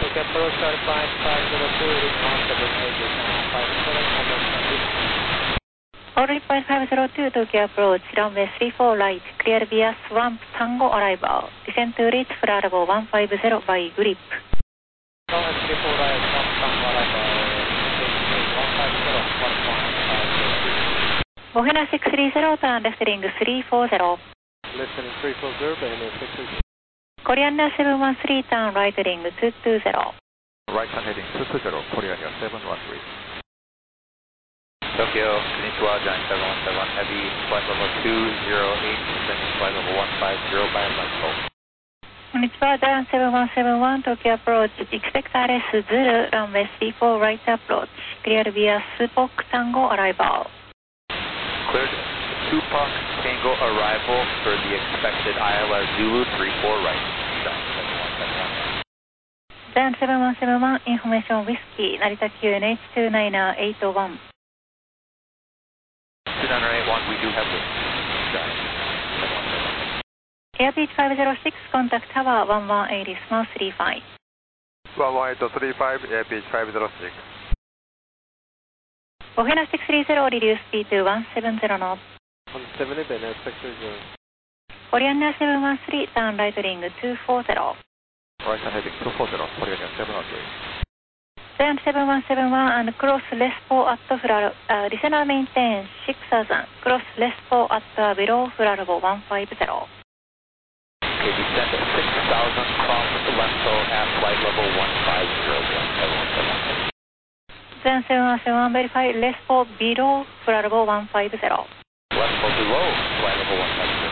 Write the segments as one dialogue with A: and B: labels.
A: Tokyo approach Alpine 502,
B: Orly point 502, Tokyo approach, runway 34 right, clear via Swamp Tango arrival. Descend to reach flight level 150 by grip.
A: Runway 34 right, Swamp Tango arrival, 150,
B: Mohena 630, turn left ring 340.
A: Left ring 340, Bahena 630.
B: Korean Air 713, turn right ring 220.
C: Right hand heading 220, Korean Air 713.
D: Tokyo, Konnichiwa, Giant 717 Heavy, flight level 208, descending flight level 150 by Atlantic.
B: Konnichiwa, Giant 7171, Tokyo approach, expect RS Zulu, runway 34 right approach, clear via Supok Tango arrival.
D: Cleared Tupac Tango arrival for the expected ILS Zulu 34 right.
B: Giant 7171, information whiskey, Narita QNH 29881.
D: 29881, we do have this. Giant 717.
B: Airbeach 506, contact tower 1180, small 35.
C: 11835, Airbeach 506.
B: Mohena 630, reduce speed to 170 knots.
A: 170, Bahena 630.
B: Korean Air 713, turn right ring 240.
C: Right hand heading 240, Korean Air 713.
B: Giant 7171 and cross Lespo at listener maintain 6000, cross Lespo at below flight level 150.
D: Okay, descend at 6,000, cross Lesto at flight level 150,
B: Giant 7171, verify Lespo below flight level 150.
D: Lesto below flight level 150.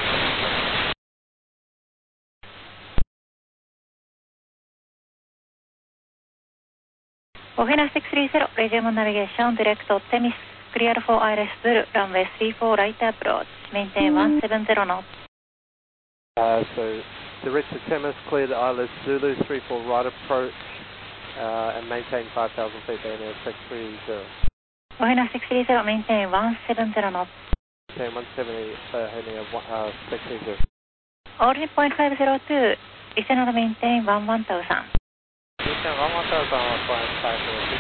B: Mohena 630, resume navigation, direct to Temis, clear for ILS Zulu, runway 34 right approach, maintain 170 knots.
A: So direct to Temis, clear the ILS Zulu 34 right approach, and maintain 5,000 feet, Bahena 630.
B: Mohena 630, maintain 170 knots.
A: Maintain 170, Bahena 630.
B: Orly point 502, listener maintain 1000.
A: Descend 11000 on point 502.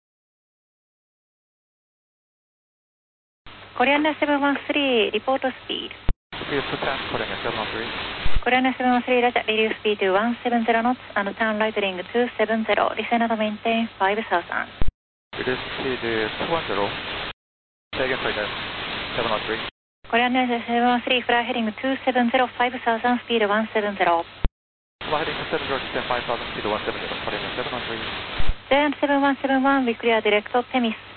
B: Korean Air 713, report speed.
C: Speed 210, Korean Air 713.
B: Korean Air 713, Roger, reduce speed to 170 knots and turn right ring 270, listener maintain 5000.
C: Reduce speed 210, say again, Korean Air 713.
B: Korean Air 713, fly heading 270, 5000, speed 170.
C: Fly heading 270, descend 5000, speed 170, Korean Air 713.
B: Giant 7171, we clear direct to Temis.